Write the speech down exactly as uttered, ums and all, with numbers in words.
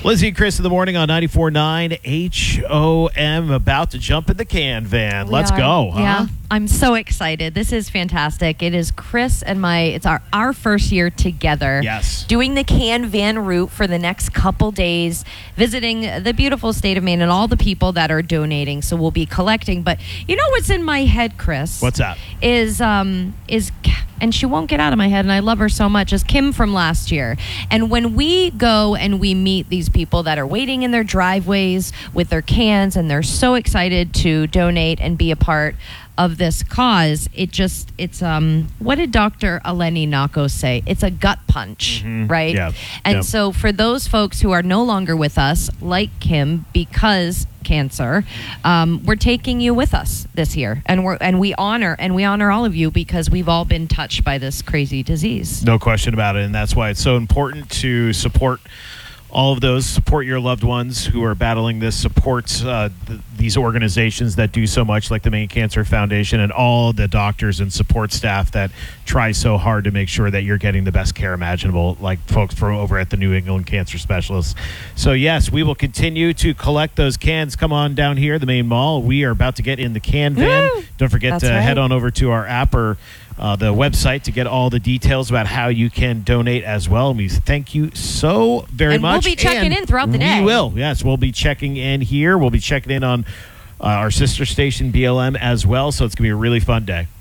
Lizzie and Chris in the morning on ninety-four point nine H O M, about to jump in the can van. We Let's are. go. Huh? Yeah, I'm so excited. This is fantastic. It is Chris and my, it's our, our first year together. Yes. Doing the can van route for the next couple days, visiting the beautiful state of Maine and all the people that are donating. So we'll be collecting. But you know what's in my head, Chris? What's that? Is, um, is, and she won't get out of my head, and I love her so much, is Kim from last year. And when we go and we meet these people that are waiting in their driveways with their cans, and they're so excited to donate and be a part of this cause, it just, it's, um, what did Doctor Eleni Nako say? It's a gut punch, Mm-hmm. right? Yeah. And Yeah. so for those folks who are no longer with us, like Kim, because cancer, um, we're taking you with us this year, and we're and we honor and we honor all of you because we've all been touched by this crazy disease. No question about it, and that's why it's so important to support all of those, support your loved ones who are battling this, support uh, th- these organizations that do so much, like the Maine Cancer Foundation, and all the doctors and support staff that try so hard to make sure that you're getting the best care imaginable, like folks from over at the New England Cancer Specialists. So yes, we will continue to collect those cans. Come on down here, the Maine Mall. We are about to get in the can van. Woo! Don't forget That's to right. head on over to our app or Uh, the website to get all the details about how you can donate as well. And we thank you so very And we'll much. be checking And in throughout the day. We will. Yes, we'll be checking in here. We'll be checking in on uh, our sister station, B L M, as well. So it's going to be a really fun day.